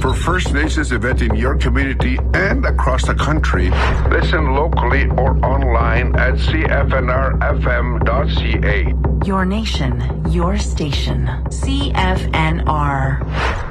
For First Nations event in your community and across the country, listen locally or online at cfnrfm.ca. Your nation, your station. CFNR.